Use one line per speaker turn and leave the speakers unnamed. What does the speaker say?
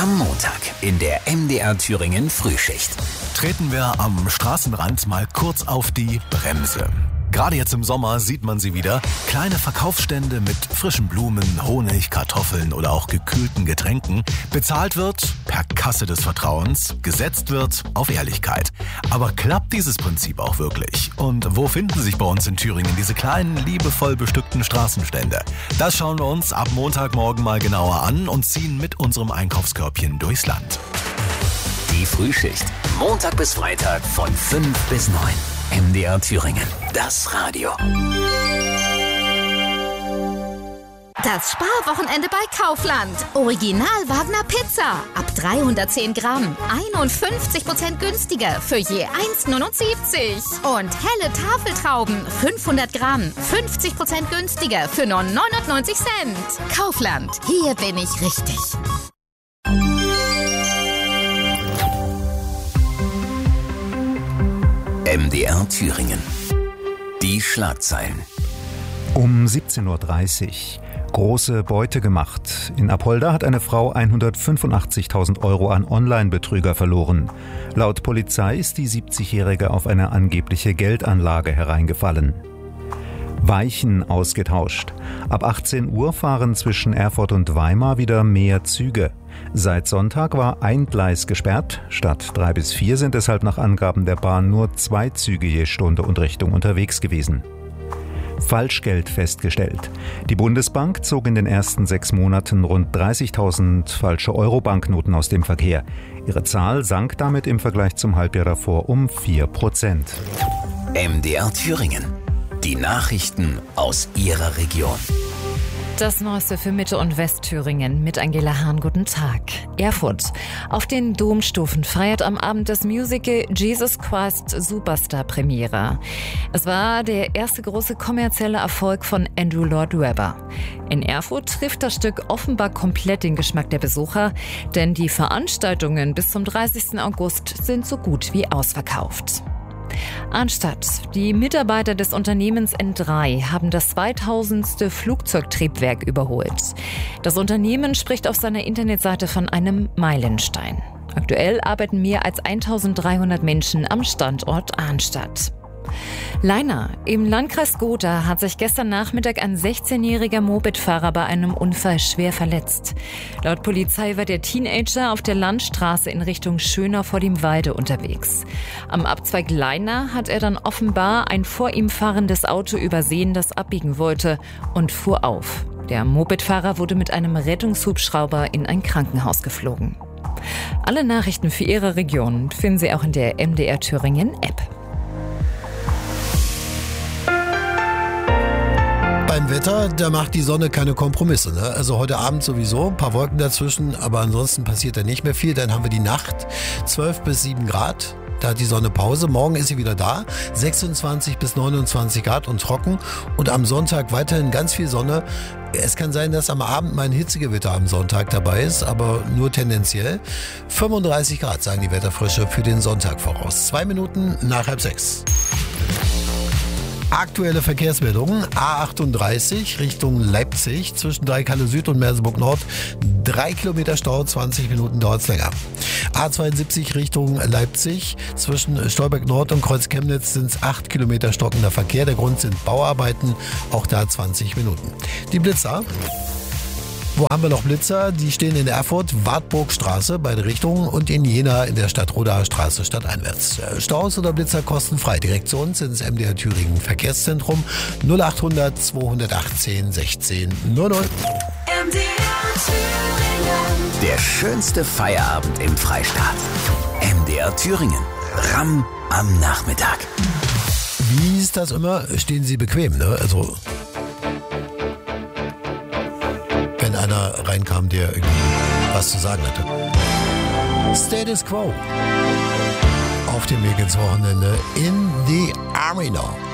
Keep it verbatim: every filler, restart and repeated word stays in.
Am Montag in der M D R Thüringen Frühschicht.
Treten wir am Straßenrand mal kurz auf die Bremse. Gerade jetzt im Sommer sieht man sie wieder. Kleine Verkaufsstände mit frischen Blumen, Honig, Kartoffeln oder auch gekühlten Getränken. Bezahlt wird per Kasse des Vertrauens, gesetzt wird auf Ehrlichkeit. Aber klappt dieses Prinzip auch wirklich? Und wo finden sich bei uns in Thüringen diese kleinen, liebevoll bestückten Straßenstände? Das schauen wir uns ab Montagmorgen mal genauer an und ziehen mit unserem Einkaufskörbchen durchs Land.
Die Frühschicht. Montag bis Freitag von fünf bis neun. M D R Thüringen. Das Radio.
Das Sparwochenende bei Kaufland. Original Wagner Pizza. Ab dreihundertzehn Gramm. einundfünfzig Prozent günstiger für je eins neunundsiebzig. Und helle Tafeltrauben. fünfhundert Gramm. fünfzig Prozent günstiger für nur neunundneunzig Cent. Kaufland. Hier bin ich richtig.
M D R Thüringen. Die Schlagzeilen.
Um siebzehn Uhr dreißig. Große Beute gemacht. In Apolda hat eine Frau hundertfünfundachtzigtausend Euro an Online-Betrüger verloren. Laut Polizei ist die siebzigjährige auf eine angebliche Geldanlage hereingefallen. Weichen ausgetauscht. Ab achtzehn Uhr fahren zwischen Erfurt und Weimar wieder mehr Züge. Seit Sonntag war ein Gleis gesperrt. Statt drei bis vier sind deshalb nach Angaben der Bahn nur zwei Züge je Stunde und Richtung unterwegs gewesen. Falschgeld festgestellt. Die Bundesbank zog in den ersten sechs Monaten rund dreißigtausend falsche Euro-Banknoten aus dem Verkehr. Ihre Zahl sank damit im Vergleich zum Halbjahr davor um vier Prozent.
M D R Thüringen. Die Nachrichten aus Ihrer Region.
Das Neueste für Mitte- und Westthüringen mit Angela Hahn. Guten Tag. Erfurt. Auf den Domstufen feiert am Abend das Musical Jesus Christ Superstar Premiere. Es war der erste große kommerzielle Erfolg von Andrew Lloyd Webber. In Erfurt trifft das Stück offenbar komplett den Geschmack der Besucher, denn die Veranstaltungen bis zum dreißigsten August sind so gut wie ausverkauft. Arnstadt. Die Mitarbeiter des Unternehmens N drei haben das zweitausendste Flugzeugtriebwerk überholt. Das Unternehmen spricht auf seiner Internetseite von einem Meilenstein. Aktuell arbeiten mehr als eintausenddreihundert Menschen am Standort Arnstadt. Leina. Im Landkreis Gotha hat sich gestern Nachmittag ein sechzehnjähriger Mopedfahrer bei einem Unfall schwer verletzt. Laut Polizei war der Teenager auf der Landstraße in Richtung Schönau vor dem Walde unterwegs. Am Abzweig Leina hat er dann offenbar ein vor ihm fahrendes Auto übersehen, das abbiegen wollte, und fuhr auf. Der Mopedfahrer wurde mit einem Rettungshubschrauber in ein Krankenhaus geflogen. Alle Nachrichten für Ihre Region finden Sie auch in der M D R Thüringen App.
Beim Wetter, da macht die Sonne keine Kompromisse. Ne? Also heute Abend sowieso, ein paar Wolken dazwischen, aber ansonsten passiert da nicht mehr viel. Dann haben wir die Nacht, zwölf bis sieben Grad. Da hat die Sonne Pause. Morgen ist sie wieder da. sechsundzwanzig bis neunundzwanzig Grad und trocken. Und am Sonntag weiterhin ganz viel Sonne. Es kann sein, dass am Abend mal ein Hitzegewitter am Sonntag dabei ist, aber nur tendenziell. fünfunddreißig Grad sagen die Wetterfrische für den Sonntag voraus. Zwei Minuten nach halb sechs. Aktuelle Verkehrsmeldungen. A achtunddreißig Richtung Leipzig zwischen Dreikalle Süd und Merseburg Nord. Drei Kilometer Stau, zwanzig Minuten dauert's länger. A zweiundsiebzig Richtung Leipzig zwischen Stolberg Nord und Kreuz Chemnitz sind es acht Kilometer stockender Verkehr. Der Grund sind Bauarbeiten, auch da zwanzig Minuten. Die Blitzer. Wo haben wir noch Blitzer? Die stehen in Erfurt, Wartburgstraße, beide Richtungen, und in Jena in der Stadtrodaer Straße stadteinwärts. Staus oder Blitzer kostenfrei. Direkt zu uns ins M D R Thüringen Verkehrszentrum null achthundert zweihundertachtzehn sechzehn null null.
M D R Thüringen. Der schönste Feierabend im Freistaat. M D R Thüringen. Ramm am Nachmittag.
Wie ist das immer? Stehen Sie bequem, ne? Also wenn einer reinkam, der irgendwie was zu sagen hatte. Status Quo. Auf dem Weg ins Wochenende in the Arena.